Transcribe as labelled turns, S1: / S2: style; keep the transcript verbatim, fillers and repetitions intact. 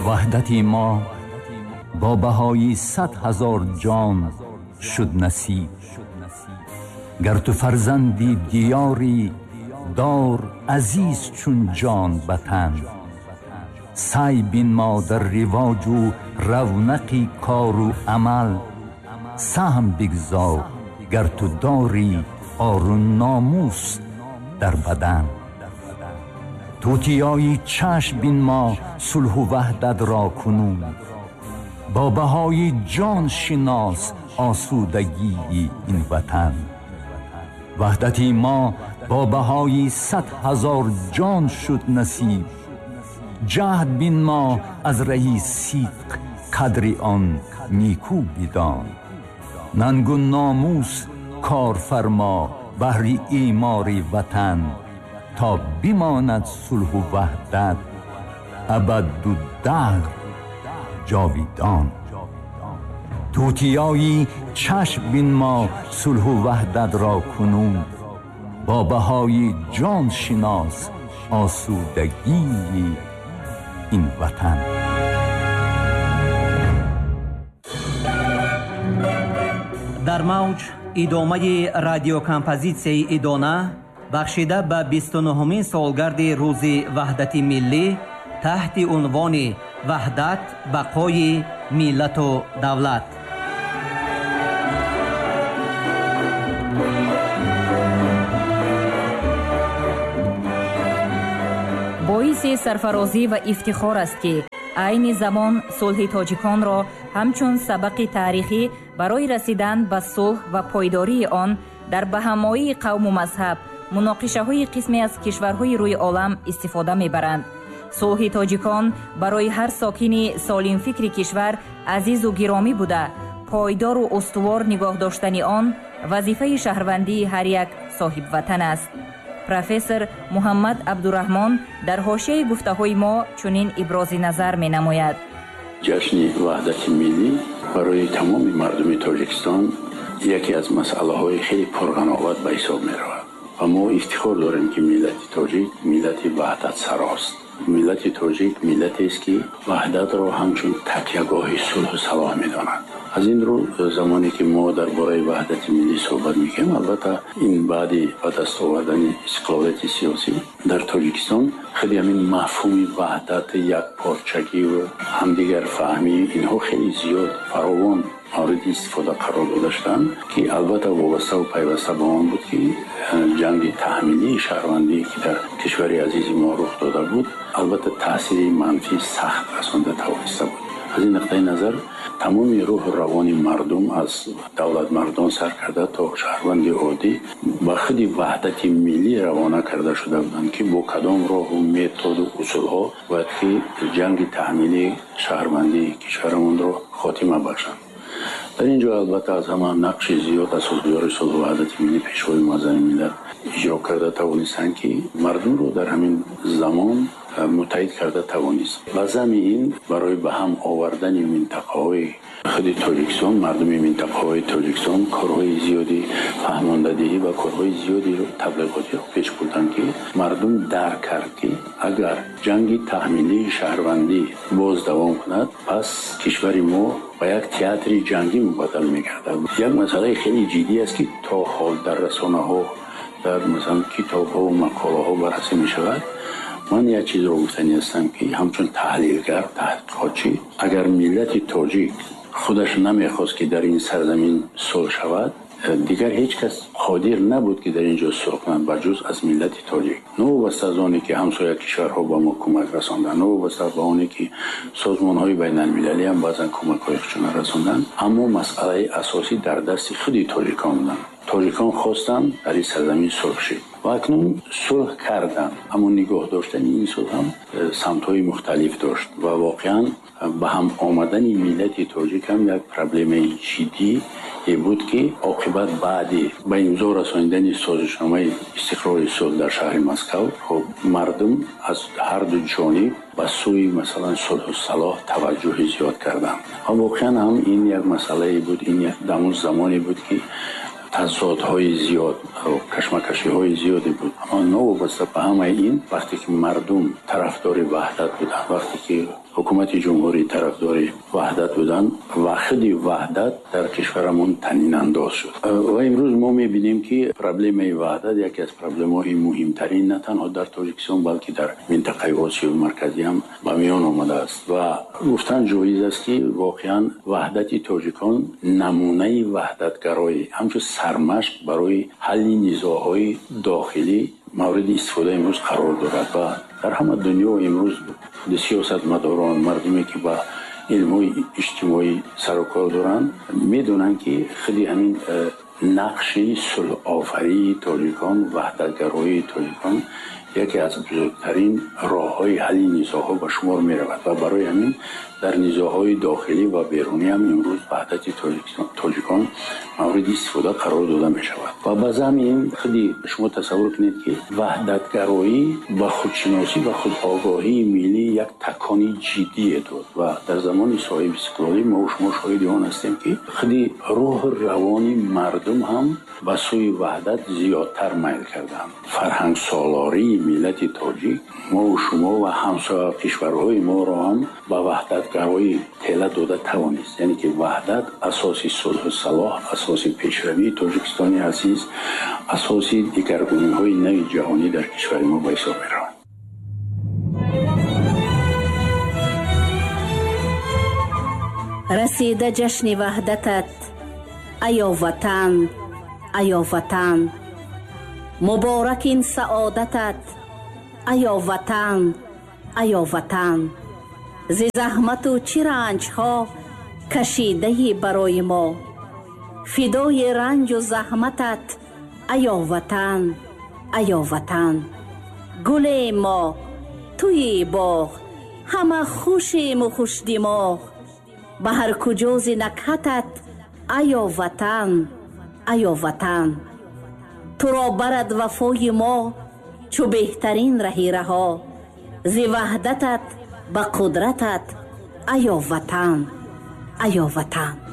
S1: وحدت ما با بهای صد هزار جان شد نصیب. گر تو فرزندی دیاری دار عزیز چون جان وطن. سعی بین ما در رواج و رونقی کار و عمل. سهم بگذار گر تو داری آر و ناموس در بدن. توتیای چشم بین ما صلح و وحدت را کنون. با بهای جان شناس آسودگی این وطن. وحدتی ما با بهای صد هزار جان شد نصیب. جهد بین ما از رهی صدق قدر آن نیکو بدان. ننگ و ناموس کار فرما بهر ایمار وطن. تا بماند صلح و وحدت ابد و دهر جاویدان. توتیایی چشم بین ما صلح و وحدت را کنون. با بهای جان شناس آسودگی این وطن.
S2: در موج ادامه رادیو کمپوزیسیای ادانه بخشیده به بیست و نهمین سالگرد روز وحدت ملی تحت عنوان وحدت بقای ملت و دولت.
S3: باعث سرفرازی و افتخار است که عین زمان صلح تاجیکان را همچون سبق تاریخی برای رسیدن به صلح و پایداری آن در بهمایی قوم و مذهب مناقشه های قسمی از کشورهای روی عالم استفاده میبرند. صلح تاجیکان برای هر ساکن سالم فکر کشور عزیز و گرامی بوده. پایدار و استوار نگاه داشتن آن وظیفه شهروندی هر یک صاحب وطن است. پروفسور محمد عبدالرحمن در حاشیه گفته‌های ما چنین ابراز نظر می‌نماید.
S4: جشن وحدت ملی برای تمام مردم تاجیکستان یکی از مسئله‌های خیلی پرغناوت به حساب می‌رود و ما افتخار داریم که ملت تاجیک ملت وحدت سراست. ملت تاجیک ملتی است که وحدت را همچون تکیه‌گاه صلح و صلاح می‌داند. از این رو زمانی که ما درباره وحدت ملی صحبت می‌کنیم، البته این بعد به دست آوردن استقلالیت سیاسی در تاجیکستان خیلی همین مفهوم وحدت یک پارچگی و همدیگر فهمی اینها خیلی زیاد فراوان مورد استفاده قرار داشتند که البته وابسته و پیوسته به آن بود که جنگ تحمیلی شهروندی که در کشور عزیز ما رخ داده بود البته تاثیر منفی سخت رسانده توانسته بود. از این نقطه نظر تمام روح روان مردم از دولت مردان سر کرده تا شهروند عادی با خود وحدت ملی روانه کرده شده بودند که با کدام راه و متد و اصول ها باید که جنگ تحمیلی شهروندی کشورمون را خاتمه بخشند. در اینجا البته از همه نقش زیاد اساسیار صلح و وحدت ملی پیشوای معظم ملت اجرا کرده توانستند که مردم رو در همین زمان متحد کرده توانست. لازم این برای به هم آوردن منطقه‌های خود تاجیکستان، مردم منطقه‌های تاجیکستان کارهای زیادی فهماندهی و کارهای زیادی رو تبلیغاتی رو پیش بردن که مردم درک کرد که اگر جنگ تحمیلی شهروندی باز دوام کند پس کشور ما با یک تئاتر جنگی مبدل می‌گردد. یک مسئله خیلی جدی است که تا حال در رسانه‌ها در مثلا کتاب‌ها و مقاله‌ها بررسی می‌شود. من یک چیز رو گفتنی هستم که همچون تحلیلگر تحقیقاتچی اگر ملت تاجیک خودش نمیخواست که در این سرزمین صلح شود دیگر هیچ کس قادر نبود که در اینجا صلح کند بجز از ملت تاجیک. نه واسه از آنی که همسایه کشورها با ما کمک رساندن، نه واسه با آنی که سازمان‌های بین‌المللی هم بعضا کمک‌های خودشون رساندن، اما مسئله اساسی در دست خود تاجیکان بودن. تاجیکان خواستن در این سرزمین صلح شد و اکنون صلح کردن، اما نگاه داشتن این صلح هم سمت‌های مختلف داشت و واقعا به هم آمدن ملت تاجیک هم یک پرابلم جدی بود که عاقبت بعدی به امضا رساندن سازشنامه استقرار صلح در شهر مسکو خب مردم از هر دو جانب به سوی مثلا صلح و صلاح توجه زیاد کردند و واقعا هم این یک مسئله بود. این یک دمون زمانی بود که تضادهای زیاد و کشمکشی‌های زیادی بود. اما نوابسته به همه این، وقتی که مردم طرفدار وحدت بودن، وقتی که حکومت جمهوری طرفدار وحدت بودن و خودی وحدت در کشورمون طنین انداز شد. و امروز ما می‌بینیم که پرابلم وحدت یکی از پرابلم‌های مهمترین نه تنها در تاجیکستان بلکه در منطقه آسیای مرکزی هم به میان آمده است و گفتن جایز است که واقعا وحدت تاجیکان نمونه وحدتگرایی همچون سرمشق برای حل نزاع‌های داخلی مورد استفاده امروز قرار دارد و در همه دنیا امروز سیاستمداران، مردمی که با علم‌های اجتماعی سر و کار دارند میدونن که خیلی همین نقشی صلح آفری تاجیکان، وحدتگرایی تاجیکان یکی از بزرگترین راه‌های حل نزاع‌ها به شمار می‌رود و برای همین در نزاع‌های داخلی و بیرونی هم امروز وحدت تاجیکان مورد استفاده قرار داده می‌شود و باز همین خودی شما تصور کنید که وحدتگرایی و خودشناسی و خودآگاهی ملی یک تکانی جدی داد و در زمان صاحب استقلالی ما و شما شاهد آن هستیم که خودی روح روانی مردم هم به سوی وحدت زیادتر میل کردند. فرهنگ سالاری ملت تاجیک ما و شما و همسایه کشورهای ما را هم به وحدتگرایی تله داده توانست، یعنی که وحدت اساسی صلح و صلاح، اساسی پیشروی تاجیکستانی عزیز، اساسی دیگرگونی‌های نوی جهانی در کشور ما به حساب می‌رود.
S5: رسیده جشن وحدتت ایا وطن، ایا وطن، مبارک این سعادتت ایا وطن، ایا وطن. ز زحمت و چه رنج ها کشیده برای ما، فدای رنج و زحمتت ایا وطن، ایا وطن. گل ما توی باغ همه خوشیم و خوش دماغ، به هر کجا ز نکهتت ایا وطن، ایا وطن. تو را برد وفای ما چو بهترین رهی رها، ز وحدتت به قدرتت ایا وطن، ایا وطن.